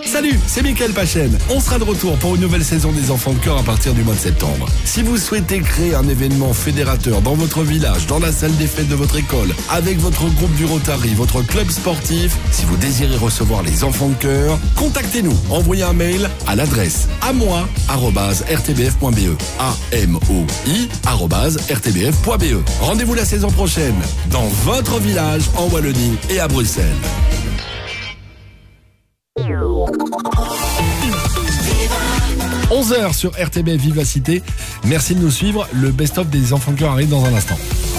Salut, c'est Mickaël Pachen. On sera de retour pour une nouvelle saison des Enfants de Cœur à partir du mois de septembre. Si vous souhaitez créer un événement fédérateur dans votre village, dans la salle des fêtes de votre école, avec votre groupe du Rotary, votre club sportif, si vous désirez recevoir les Enfants de Cœur, contactez-nous. Envoyez un mail à l'adresse amoi@rtbf.be. amoi@rtbf.be. Rendez-vous la saison prochaine dans votre village en Wallonie et à Bruxelles. 11h sur RTBF Vivacité. Merci de nous suivre. Le best-of des Enfants de Cœur arrive dans un instant.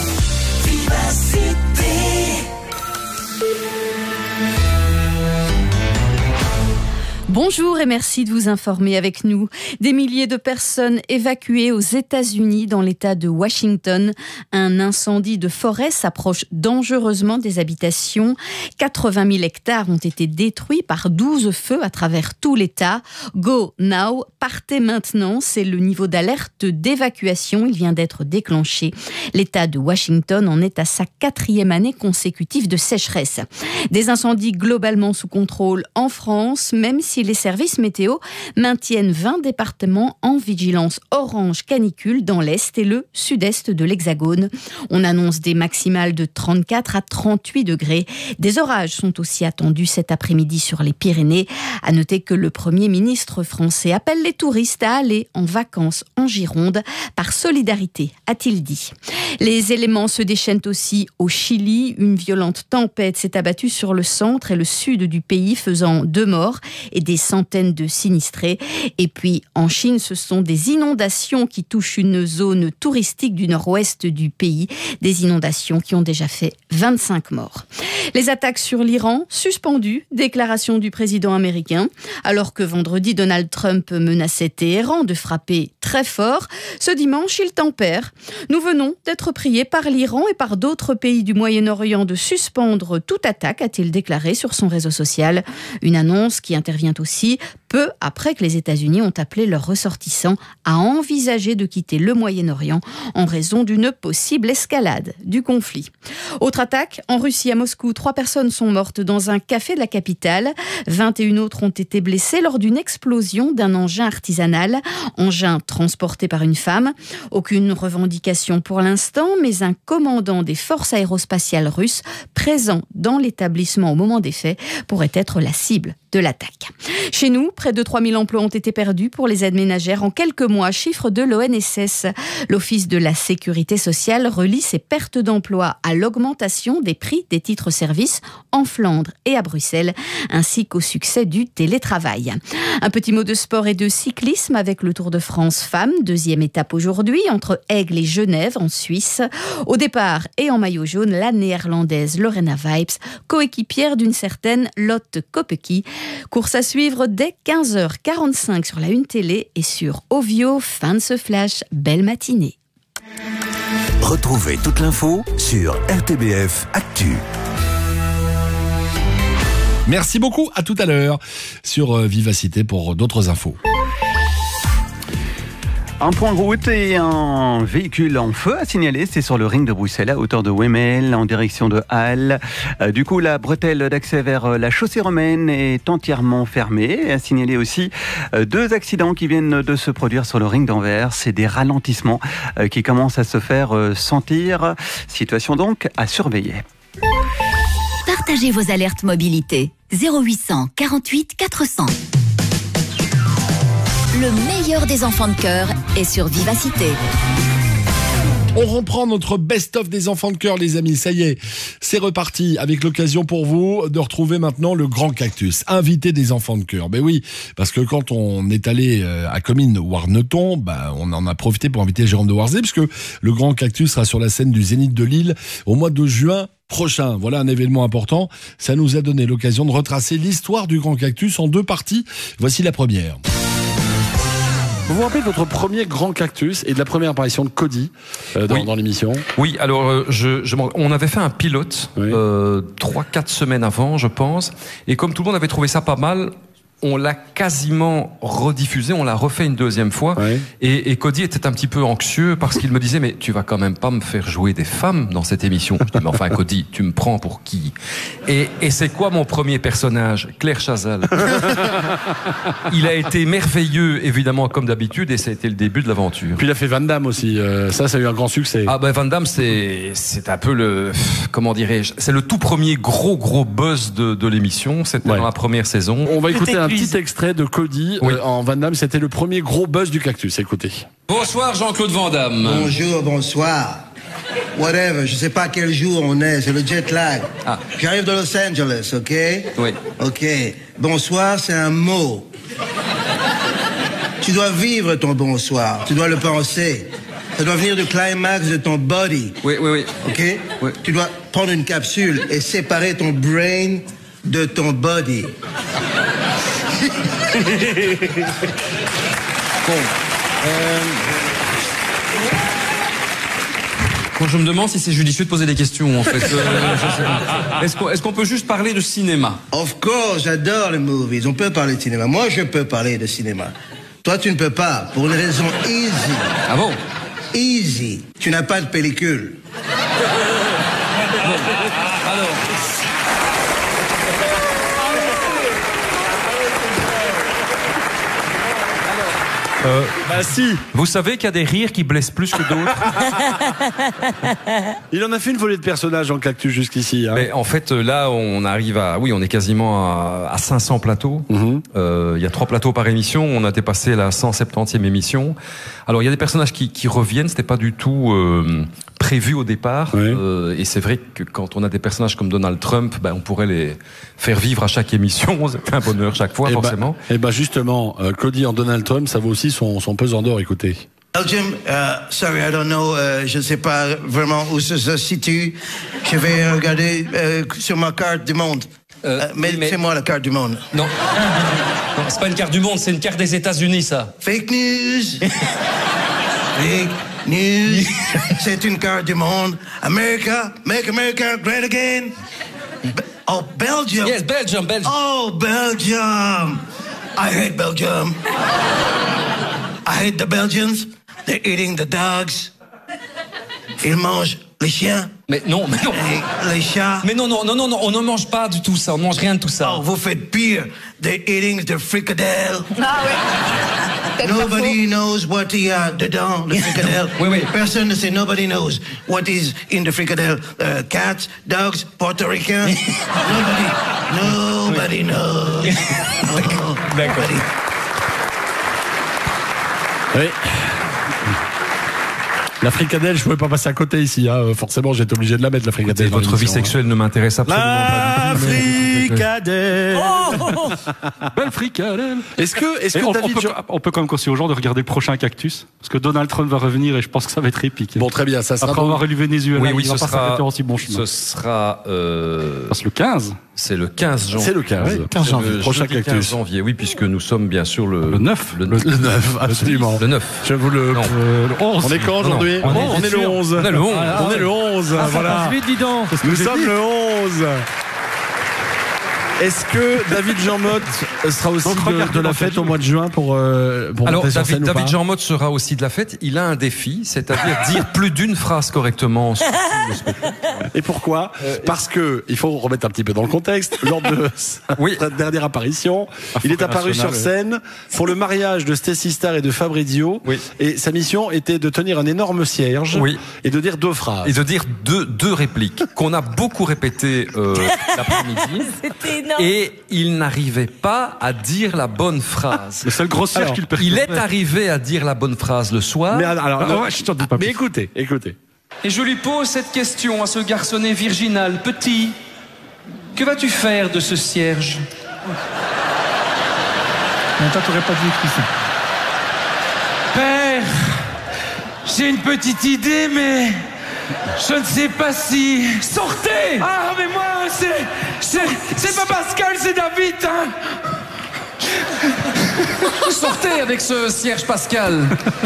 Bonjour et merci de vous informer avec nous. Des milliers de personnes évacuées aux États-Unis dans l'État de Washington. Un incendie de forêt s'approche dangereusement des habitations. 80 000 hectares ont été détruits par 12 feux à travers tout l'État. Go now, partez maintenant, c'est le niveau d'alerte d'évacuation. Il vient d'être déclenché. L'État de Washington en est à sa 4e année consécutive de sécheresse. Des incendies globalement sous contrôle en France, même si les services météo maintiennent 20 départements en vigilance orange canicule dans l'Est et le Sud-Est de l'Hexagone. On annonce des maximales de 34 à 38 degrés. Des orages sont aussi attendus cet après-midi sur les Pyrénées. À noter que le Premier ministre français appelle les touristes à aller en vacances en Gironde par solidarité, a-t-il dit. Les éléments se déchaînent aussi au Chili. Une violente tempête s'est abattue sur le centre et le sud du pays, faisant 2 morts et des centaines de sinistrés. Et puis en Chine, ce sont des inondations qui touchent une zone touristique du nord-ouest du pays. Des inondations qui ont déjà fait 25 morts. Les attaques sur l'Iran suspendues, déclaration du président américain. Alors que vendredi, Donald Trump menaçait Téhéran de frapper très fort, ce dimanche, il tempère. Nous venons d'être priés par l'Iran et par d'autres pays du Moyen-Orient de suspendre toute attaque, a-t-il déclaré sur son réseau social. Une annonce qui intervient aussi peu après que les États-Unis ont appelé leurs ressortissants à envisager de quitter le Moyen-Orient en raison d'une possible escalade du conflit. Autre attaque, en Russie, à Moscou, 3 personnes sont mortes dans un café de la capitale. 21 autres ont été blessées lors d'une explosion d'un engin artisanal, engin transporté par une femme. Aucune revendication pour l'instant, mais un commandant des forces aérospatiales russes présent dans l'établissement au moment des faits pourrait être la cible de l'attaque. Chez nous, près de 3000 emplois ont été perdus pour les aides ménagères en quelques mois, chiffre de l'ONSS. L'Office de la Sécurité sociale relie ces pertes d'emplois à l'augmentation des prix des titres-services en Flandre et à Bruxelles, ainsi qu'au succès du télétravail. Un petit mot de sport et de cyclisme avec le Tour de France Femmes, 2e étape aujourd'hui, entre Aigle et Genève en Suisse. Au départ et en maillot jaune, la néerlandaise Lorena Wiebes, coéquipière d'une certaine Lotte Kopecky. Course à suivre dès 15h45 sur la Une Télé et sur Ovio. Fin de ce flash. Belle matinée. Retrouvez toute l'info sur RTBF Actu. Merci beaucoup, à tout à l'heure sur Vivacité pour d'autres infos. Un point route et un véhicule en feu à signaler, c'est sur le ring de Bruxelles à hauteur de Wemmel en direction de Halle. Du coup, la bretelle d'accès vers la chaussée romaine est entièrement fermée. À signaler aussi 2 accidents qui viennent de se produire sur le ring d'Anvers. C'est des ralentissements qui commencent à se faire sentir. Situation donc à surveiller. Partagez vos alertes mobilité. 0800 48 400. Le meilleur des enfants de cœur est sur Vivacité. On reprend notre best-of des Enfants de Cœur, les amis. Ça y est, c'est reparti avec l'occasion pour vous de retrouver maintenant le Grand Cactus, invité des Enfants de Cœur. Ben oui, parce que quand on est allé à Comines ou Arneton, on en a profité pour inviter Jérôme de Warzé, puisque le Grand Cactus sera sur la scène du Zénith de Lille au mois de juin prochain. Voilà un événement important. Ça nous a donné l'occasion de retracer l'histoire du Grand Cactus en 2 parties. Voici la première. Vous vous rappelez de votre premier Grand Cactus et de la première apparition de Cody dans l'émission ? Oui, alors on avait fait un pilote 3-4 semaines avant, je pense, et comme tout le monde avait trouvé ça pas mal, on l'a quasiment rediffusé, on l'a refait une deuxième fois. Ouais. Et Cody était un petit peu anxieux parce qu'il me disait, mais tu vas quand même pas me faire jouer des femmes dans cette émission. Je dis, mais enfin Cody, tu me prends pour qui? Et c'est quoi mon premier personnage? Claire Chazal. Il a été merveilleux, évidemment, comme d'habitude, et ça a été le début de l'aventure. Puis il a fait Van Damme aussi. Ça a eu un grand succès. Ah ben Van Damme, c'est un peu le... Comment dirais-je? C'est le tout premier gros buzz de l'émission. C'était dans la première saison. On va écouter un petit extrait de Cody en Van Damme. C'était le premier gros buzz du Cactus. Écoutez. Bonsoir Jean-Claude Van Damme. Bonjour, bonsoir. Whatever, je sais pas quel jour on est, c'est le jet lag. Ah. J'arrive de Los Angeles, ok? Oui. Ok. Bonsoir, c'est un mot. Tu dois vivre ton bonsoir, tu dois le penser. Ça doit venir du climax de ton body. Oui. Ok? Oui. Tu dois prendre une capsule et séparer ton brain de ton body. Quand je me demande si c'est judicieux de poser des questions, en fait. Je sais pas. Est-ce qu'on peut juste parler de cinéma? Of course, j'adore les movies. On peut parler de cinéma. Moi, je peux parler de cinéma. Toi, tu ne peux pas, pour une raison easy. Ah bon? Easy. Tu n'as pas de pellicule. Alors... Bah si. Vous savez qu'il y a des rires qui blessent plus que d'autres. Il en a fait une volée de personnages en Cactus jusqu'ici. Hein. Mais en fait, là, on arrive à... Oui, on est quasiment à 500 plateaux. Il y a 3 plateaux par émission. On a dépassé la 170e émission. Alors, il y a des personnages qui reviennent. C'était pas du tout prévu au départ. Oui. Et c'est vrai que quand on a des personnages comme Donald Trump, ben, on pourrait les faire vivre à chaque émission. C'est un bonheur chaque fois, forcément. Et bah justement, Cody en Donald Trump, ça vaut aussi son pesant d'or, écoutez. Belgium, sorry, I don't know, je ne sais pas vraiment où ça se situe. Je vais regarder sur ma carte du monde. Mais c'est moi la carte du monde. Non, non c'est pas une carte du monde, c'est une carte des États-Unis, ça. Fake news. Fake news. C'est une carte du monde. America, make America great again. Oh, Belgium. Yes, Belgium. Oh, Belgium. I hate Belgium. I hate the Belgians. They're eating the dogs. Ils mangent les chiens. Mais non. Et les chats. Mais non, on ne mange pas du tout ça, on ne mange rien de tout ça. Oh, vous faites pire. They're eating the fricadelle. Ah oui. Nobody knows what il y a dedans, le fricadelle. Oui. Personne ne sait, nobody knows what is in the fricadelle. Cats, dogs, Puerto Rican. Nobody knows. D'accord. Oui. La fricadelle, je pouvais pas passer à côté ici. Hein. Forcément, j'étais obligé de la mettre, la fricadelle. Votre vie sexuelle ne m'intéresse absolument pas. La fricadelle. Oh belle fricadelle. Est-ce que David... on peut quand même conseiller aux gens de regarder le prochain Cactus, parce que Donald Trump va revenir et je pense que ça va être épique. Bon, très bien, ça sera... Après avoir élu Venezuela, oui, il va pas s'arrêter en si bon chemin. Ce sera... Parce que le 15. C'est le 15 janvier. C'est le 15. Oui, 15 janvier. Prochain Cactus. 15 janvier, oui, puisque nous sommes bien sûr le 9. Le 9, absolument. Le 9. Je vous le... Non. Le 11. On est quand aujourd'hui? On est le 11. On est le 11. On est le 11. Voilà. Vite, dis donc. Nous sommes le 11. Est-ce que David Jean Motte sera aussi de la fête au mois de juin pour Alors, monter sur scène David Jean Motte sera aussi de la fête. Il a un défi, c'est-à-dire dire plus d'une phrase correctement sur le spectacle. Et pourquoi? Parce que, il faut remettre un petit peu dans le contexte, lors de sa dernière apparition, il est apparu sur scène pour le mariage de Stacey Star et de Fabrizio. Oui. Et sa mission était de tenir un énorme cierge et de dire 2 phrases. Et de dire deux répliques qu'on a beaucoup répétées l'après-midi. C'était énorme. Et il n'arrivait pas à dire la bonne phrase. C'est le gros cierge qu'il perd. Il est arrivé à dire la bonne phrase le soir. Mais alors, je t'en dis pas plus. Mais écoutez. Et je lui pose cette question à ce garçonnet virginal. Petit, que vas-tu faire de ce cierge? Mais toi, t'aurais pas dû écrire ça. Père, j'ai une petite idée, mais je ne sais pas si... Sortez! Ah, mais moi, c'est pas Pascal, c'est David, hein! Sortez avec ce cierge Pascal.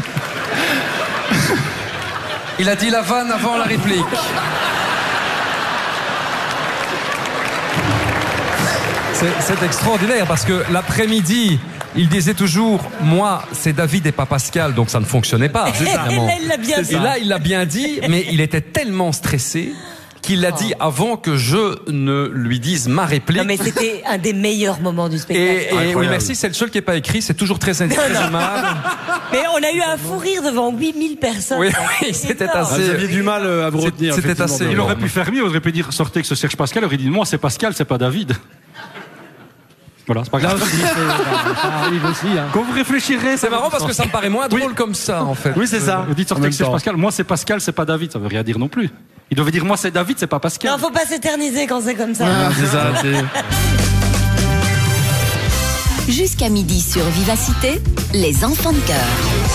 Il a dit la vanne avant la réplique. C'est extraordinaire parce que l'après-midi, il disait toujours, moi, c'est David et pas Pascal, donc ça ne fonctionnait pas. Évidemment. Et là, il l'a bien dit. Et là, il l'a bien dit, mais il était tellement stressé qu'il l'a dit avant que je ne lui dise ma réplique. Non, mais c'était un des meilleurs moments du spectacle. Et oui, merci, c'est le seul qui n'est pas écrit, c'est toujours très aimable. Mais on a eu un fou rire devant 8000 personnes. Oui, c'était assez... Vous aviez du mal à vous retenir. C'était assez... Il aurait pu faire mieux, il aurait pu dire sortez que ce Serge Pascal, il aurait dit moi c'est Pascal, c'est pas David. Voilà, c'est pas grave. Ça arrive aussi. Hein. Quand vous réfléchirez, c'est marrant parce que ça me paraît moins drôle comme ça, en fait. Oui, c'est ça. Vous dites sortez que Serge Pascal, moi c'est Pascal, c'est pas David, ça veut rien dire non plus. Il devait dire moi c'est David, c'est pas Pascal. Non, faut pas s'éterniser quand c'est comme ça. C'est ça, Jusqu'à midi sur Vivacité, les enfants de cœur.